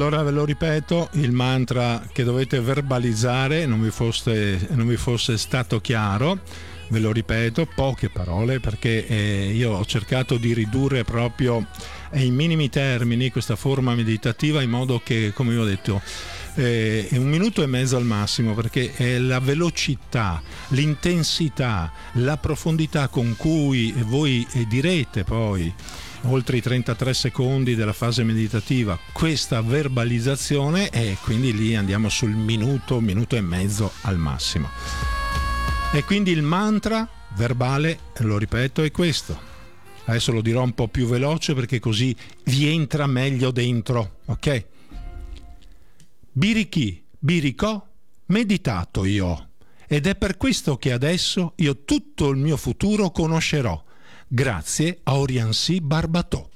Allora ve lo ripeto, il mantra che dovete verbalizzare, non vi fosse stato chiaro, ve lo ripeto, poche parole, perché io ho cercato di ridurre proprio ai minimi termini questa forma meditativa, in modo che, come vi ho detto, è 1 minuto e mezzo al massimo, perché è la velocità, l'intensità, la profondità con cui voi direte poi oltre i 33 secondi della fase meditativa questa verbalizzazione, e quindi lì andiamo sul minuto e mezzo al massimo. E quindi il mantra verbale, lo ripeto, è questo. Adesso lo dirò un po' più veloce perché così vi entra meglio dentro, ok? Birichi, biricò, meditato io, ed è per questo che adesso io tutto il mio futuro conoscerò, grazie a Oriansi Barbatò.